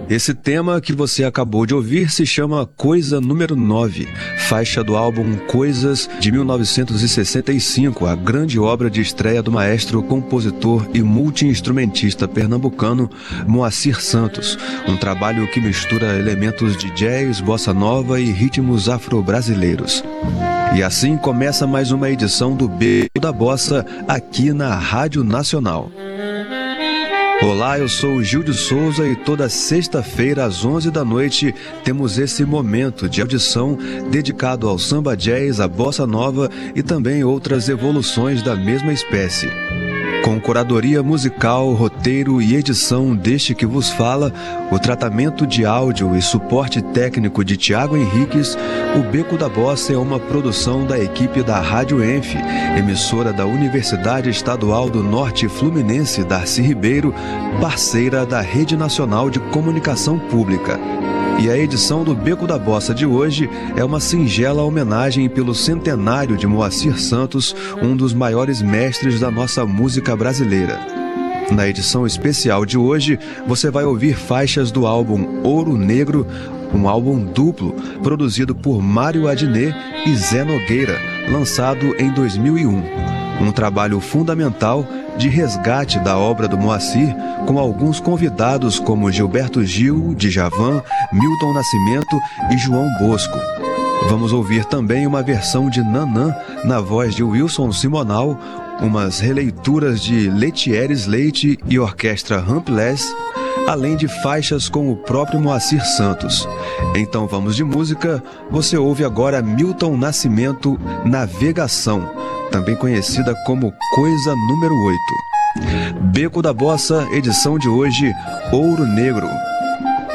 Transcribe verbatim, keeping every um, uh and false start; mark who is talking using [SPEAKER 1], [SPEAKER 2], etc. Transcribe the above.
[SPEAKER 1] Esse tema que você acabou de ouvir se chama Coisa Número nove, faixa do álbum Coisas de mil novecentos e sessenta e cinco, a grande obra de estreia do maestro, compositor e multi-instrumentista pernambucano Moacir Santos, um trabalho que mistura elementos de jazz, bossa nova e ritmos afro-brasileiros. E assim começa mais uma edição do Beco da Bossa aqui na Rádio Nacional. Olá, eu sou o Gil de Souza e toda sexta-feira às onze da noite temos esse momento de audição dedicado ao samba jazz, à bossa nova e também outras evoluções da mesma espécie. Com curadoria musical, roteiro e edição deste que vos fala, o tratamento de áudio e suporte técnico de Tiago Henriques, o Beco da Bossa é uma produção da equipe da Rádio Enf, emissora da Universidade Estadual do Norte Fluminense Darcy Ribeiro, parceira da Rede Nacional de Comunicação Pública. E a edição do Beco da Bossa de hoje é uma singela homenagem pelo centenário de Moacir Santos, um dos maiores mestres da nossa música brasileira. Na edição especial de hoje, você vai ouvir faixas do álbum Ouro Negro, um álbum duplo produzido por Mário Adnet e Zé Nogueira, lançado em dois mil e um. Um trabalho fundamental de resgate da obra do Moacir, com alguns convidados como Gilberto Gil, Djavan, Milton Nascimento e João Bosco. Vamos ouvir também uma versão de Nanã na voz de Wilson Simonal, umas releituras de Letieres Leite e Orquestra Rampless, além de faixas com o próprio Moacir Santos. Então vamos de música, você ouve agora Milton Nascimento, Navegação, também conhecida como Coisa Número oito. Beco da Bossa, edição de hoje, Ouro Negro.